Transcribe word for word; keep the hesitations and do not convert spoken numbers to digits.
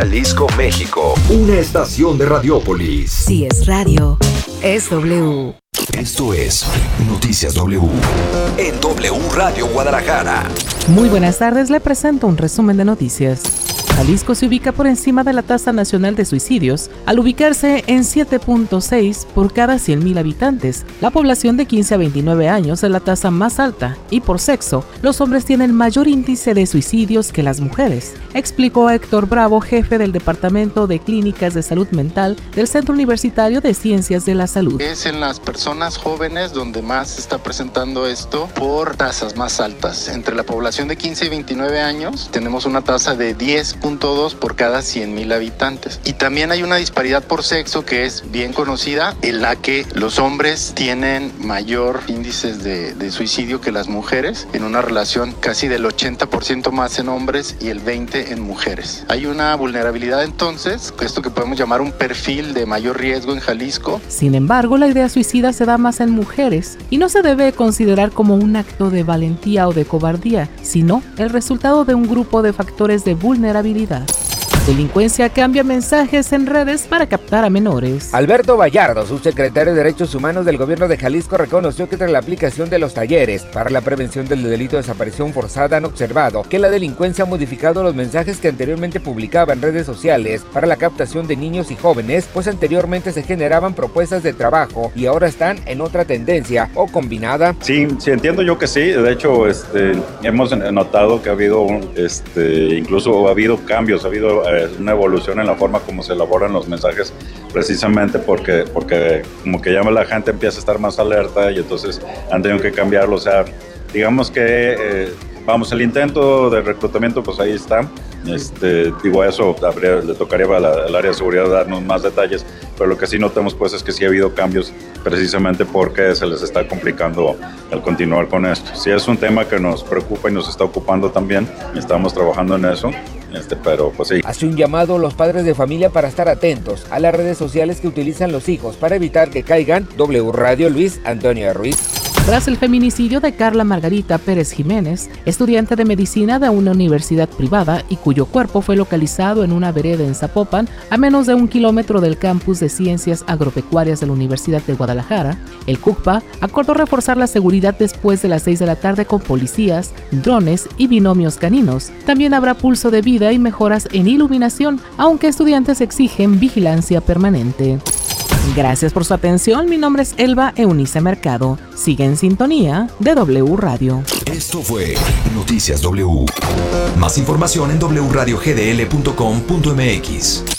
Jalisco, México. Una estación de Radiópolis. Si es radio, es W. Esto es Noticias W. En W Radio Guadalajara. Muy buenas tardes, le presento un resumen de noticias. Jalisco se ubica por encima de la tasa nacional de suicidios, al ubicarse en siete punto seis por cada cien mil habitantes. La población de quince a veintinueve años es la tasa más alta y por sexo, los hombres tienen mayor índice de suicidios que las mujeres, explicó Héctor Bravo, jefe del Departamento de Clínicas de Salud Mental del Centro Universitario de Ciencias de la Salud. Es en las personas jóvenes donde más se está presentando esto por tasas más altas. Entre la población de quince y veintinueve años tenemos una tasa de diez punto dos por cada cien mil habitantes. Y también hay una disparidad por sexo que es bien conocida, en la que los hombres tienen mayor índices de, de suicidio que las mujeres, en una relación casi del ochenta por ciento más en hombres y el veinte por ciento en mujeres. Hay una vulnerabilidad entonces, esto que podemos llamar un perfil de mayor riesgo en Jalisco. Sin embargo, la idea suicida se da más en mujeres y no se debe considerar como un acto de valentía o de cobardía, sino el resultado de un grupo de factores de vulnerabilidad. Delincuencia cambia mensajes en redes para captar a menores. Alberto Vallardo, subsecretario de Derechos Humanos del Gobierno de Jalisco, reconoció que tras la aplicación de los talleres para la prevención del delito de desaparición forzada han observado que la delincuencia ha modificado los mensajes que anteriormente publicaba en redes sociales para la captación de niños y jóvenes, pues anteriormente se generaban propuestas de trabajo y ahora están en otra tendencia o combinada. Sí, sí, entiendo yo que sí. De hecho, este, hemos notado que ha habido, este, incluso ha habido cambios, ha habido una evolución en la forma como se elaboran los mensajes, precisamente porque, porque como que ya la gente empieza a estar más alerta y entonces han tenido que cambiarlo. O sea, digamos que, eh, vamos, el intento de reclutamiento, pues ahí está. Este, digo, eso habría, le tocaría al área de seguridad darnos más detalles, pero lo que sí notamos pues es que sí ha habido cambios precisamente porque se les está complicando el continuar con esto. Sí es un tema que nos preocupa y nos está ocupando también, estamos trabajando en eso. Este, pero pues sí. Hace un llamado a los padres de familia para estar atentos a las redes sociales que utilizan los hijos para evitar que caigan. W Radio, Luis Antonio Ruiz. Tras el feminicidio de Carla Margarita Pérez Jiménez, estudiante de medicina de una universidad privada y cuyo cuerpo fue localizado en una vereda en Zapopan, a menos de un kilómetro del campus de Ciencias Agropecuarias de la Universidad de Guadalajara, el CUCPA acordó reforzar la seguridad después de las seis de la tarde con policías, drones y binomios caninos. También habrá pulso de vida y mejoras en iluminación, aunque estudiantes exigen vigilancia permanente. Gracias por su atención, mi nombre es Elba Eunice Mercado. Sigue en sintonía de W Radio. Esto fue Noticias W. Más información en doble u radio g d l punto com punto m x.